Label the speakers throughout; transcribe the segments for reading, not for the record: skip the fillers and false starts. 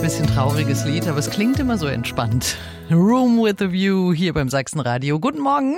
Speaker 1: bisschen trauriges Lied, aber es klingt immer so entspannt. Room with a View hier beim Sachsenradio. Guten Morgen.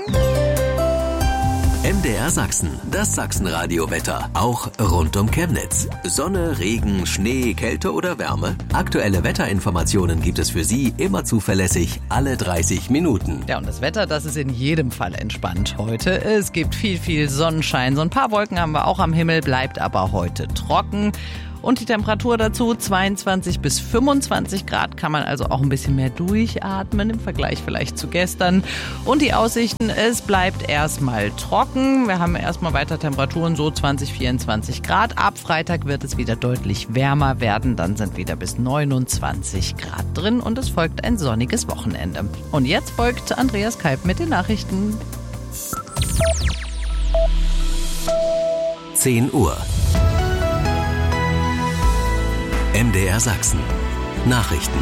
Speaker 2: MDR Sachsen, das Sachsenradio-Wetter, auch rund um Chemnitz. Sonne, Regen, Schnee, Kälte oder Wärme? Aktuelle Wetterinformationen gibt es für Sie immer zuverlässig, alle 30 Minuten.
Speaker 1: Ja, und das Wetter, das ist in jedem Fall entspannt heute. Es gibt viel Sonnenschein. So ein paar Wolken haben wir auch am Himmel, bleibt aber heute trocken. Und die Temperatur dazu 22 bis 25 Grad, kann man also auch ein bisschen mehr durchatmen im Vergleich vielleicht zu gestern. Und die Aussichten, es bleibt erstmal trocken. Wir haben erstmal weiter Temperaturen so 20, 24 Grad. Ab Freitag wird es wieder deutlich wärmer werden. Dann sind wieder bis 29 Grad drin und es folgt ein sonniges Wochenende. Und jetzt folgt Andreas Kalb mit den Nachrichten.
Speaker 2: 10 Uhr. MDR Sachsen. Nachrichten.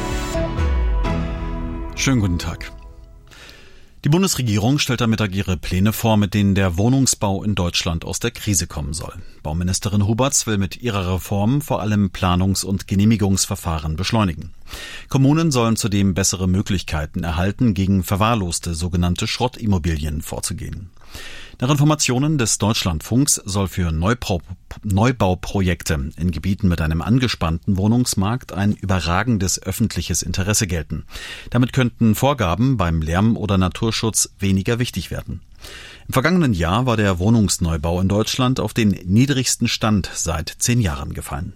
Speaker 3: Schönen guten Tag. Die Bundesregierung stellt am Mittag ihre Pläne vor, mit denen der Wohnungsbau in Deutschland aus der Krise kommen soll. Bauministerin Huberts will mit ihrer Reform vor allem Planungs- und Genehmigungsverfahren beschleunigen. Kommunen sollen zudem bessere Möglichkeiten erhalten, gegen verwahrloste sogenannte Schrottimmobilien vorzugehen. Nach Informationen des Deutschlandfunks soll für Neubauprojekte in Gebieten mit einem angespannten Wohnungsmarkt ein überragendes öffentliches Interesse gelten. Damit könnten Vorgaben beim Lärm- oder Naturschutz weniger wichtig werden. Im vergangenen Jahr war der Wohnungsneubau in Deutschland auf den niedrigsten Stand seit 10 Jahren gefallen.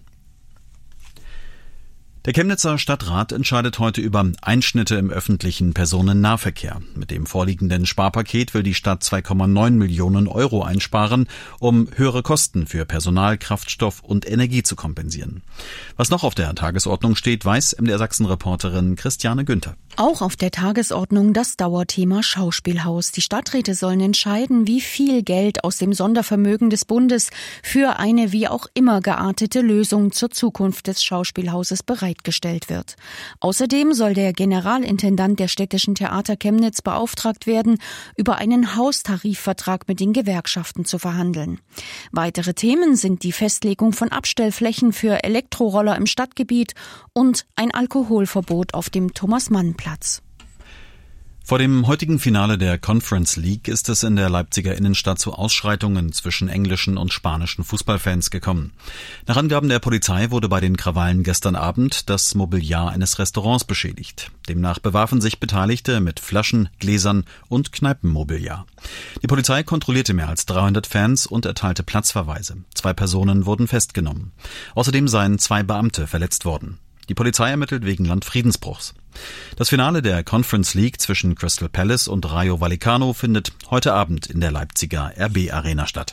Speaker 3: Der Chemnitzer Stadtrat entscheidet heute über Einschnitte im öffentlichen Personennahverkehr. Mit dem vorliegenden Sparpaket will die Stadt 2,9 Millionen Euro einsparen, um höhere Kosten für Personal, Kraftstoff und Energie zu kompensieren. Was noch auf der Tagesordnung steht, weiß MDR Sachsen-Reporterin Christiane Günther.
Speaker 4: Auch auf der Tagesordnung das Dauerthema Schauspielhaus. Die Stadträte sollen entscheiden, wie viel Geld aus dem Sondervermögen des Bundes für eine wie auch immer geartete Lösung zur Zukunft des Schauspielhauses bereitgestellt wird. Außerdem soll der Generalintendant der Städtischen Theater Chemnitz beauftragt werden, über einen Haustarifvertrag mit den Gewerkschaften zu verhandeln. Weitere Themen sind die Festlegung von Abstellflächen für Elektroroller im Stadtgebiet und ein Alkoholverbot auf dem Thomas-Mann-Platz.
Speaker 3: Vor dem heutigen Finale der Conference League ist es in der Leipziger Innenstadt zu Ausschreitungen zwischen englischen und spanischen Fußballfans gekommen. Nach Angaben der Polizei wurde bei den Krawallen gestern Abend das Mobiliar eines Restaurants beschädigt. Demnach bewarfen sich Beteiligte mit Flaschen, Gläsern und Kneipenmobiliar. Die Polizei kontrollierte mehr als 300 Fans und erteilte Platzverweise. 2 Personen wurden festgenommen. Außerdem seien 2 Beamte verletzt worden. Die Polizei ermittelt wegen Landfriedensbruchs. Das Finale der Conference League zwischen Crystal Palace und Rayo Vallecano findet heute Abend in der Leipziger RB Arena statt.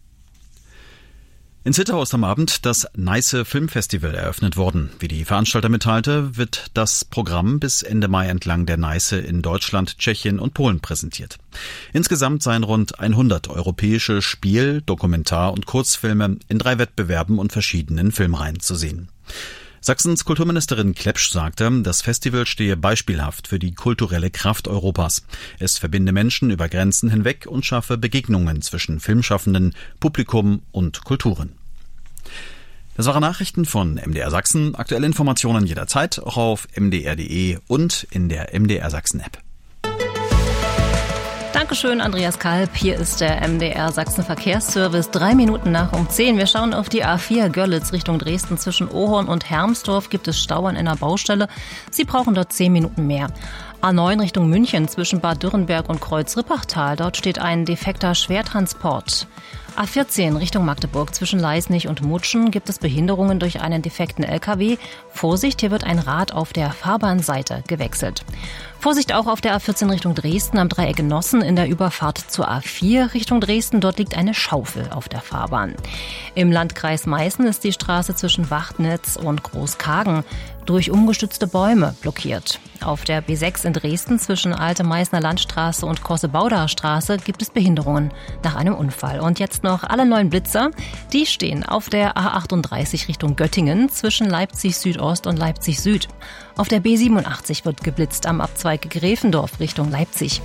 Speaker 3: In Zittau ist am Abend das Neiße Filmfestival eröffnet worden. Wie die Veranstalter mitteilte, wird das Programm bis Ende Mai entlang der Neiße in Deutschland, Tschechien und Polen präsentiert. Insgesamt seien rund 100 europäische Spiel-, Dokumentar- und Kurzfilme in 3 Wettbewerben und verschiedenen Filmreihen zu sehen. Sachsens Kulturministerin Klepsch sagte, das Festival stehe beispielhaft für die kulturelle Kraft Europas. Es verbinde Menschen über Grenzen hinweg und schaffe Begegnungen zwischen Filmschaffenden, Publikum und Kulturen. Das waren Nachrichten von MDR Sachsen. Aktuelle Informationen jederzeit auch auf mdr.de und in der MDR Sachsen App.
Speaker 5: Dankeschön, Andreas Kalb. Hier ist der MDR Sachsen Verkehrsservice. 3 Minuten nach um 10. Wir schauen auf die A4 Görlitz Richtung Dresden. Zwischen Ohorn und Hermsdorf gibt es Stau an einer Baustelle. Sie brauchen dort 10 Minuten mehr. A9 Richtung München zwischen Bad Dürrenberg und Kreuz-Rippachtal. Dort steht ein defekter Schwertransport. A14 Richtung Magdeburg zwischen Leisnig und Mutschen gibt es Behinderungen durch einen defekten LKW. Vorsicht, hier wird ein Rad auf der Fahrbahnseite gewechselt. Vorsicht auch auf der A14 Richtung Dresden am Dreieck Genossen in der Überfahrt zur A4 Richtung Dresden. Dort liegt eine Schaufel auf der Fahrbahn. Im Landkreis Meißen ist die Straße zwischen Wachtnitz und Großkagen durch umgestützte Bäume blockiert. Auf der B6 in Dresden zwischen Alte Meißner Landstraße und Kosse-Baudacher Straße gibt es Behinderungen nach einem Unfall. Und jetzt noch alle 9 Blitzer. Die stehen auf der A38 Richtung Göttingen zwischen Leipzig Südost und Leipzig Süd. Auf der B87 wird geblitzt am Abzweig Gräfendorf Richtung Leipzig.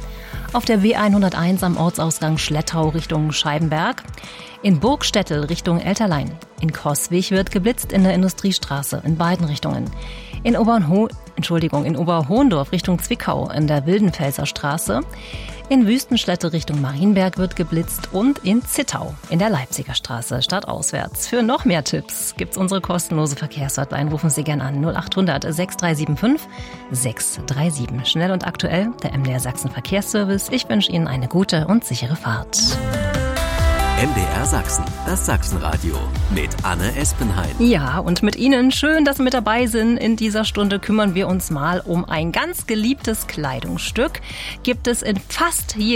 Speaker 5: Auf der W101 am Ortsausgang Schlettau Richtung Scheibenberg. In Burgstettel Richtung Elterlein. In Coswig wird geblitzt in der Industriestraße in beiden Richtungen. In Oberhohndorf Richtung Zwickau in der Wildenfelser Straße. In Wüstenstätte Richtung Marienberg wird geblitzt und in Zittau in der Leipziger Straße stadtauswärts. Für noch mehr Tipps gibt's unsere kostenlose Verkehrshotline. Rufen Sie gerne an 0800 6375 637. Schnell und aktuell, der MDR Sachsen Verkehrsservice. Ich wünsche Ihnen eine gute und sichere Fahrt.
Speaker 2: MDR Sachsen, das Sachsenradio mit Anne Espenheim.
Speaker 5: Ja, und mit Ihnen, schön, dass Sie mit dabei sind. In dieser Stunde kümmern wir uns mal um ein ganz geliebtes Kleidungsstück. Gibt es in fast jedem